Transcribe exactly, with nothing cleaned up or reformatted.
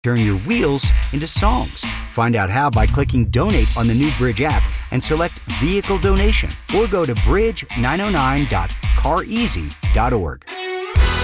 Turn your wheels into songs. Find out how by clicking Donate on the new Bridge app and select Vehicle Donation or go to bridge nine oh nine dot car easy dot org.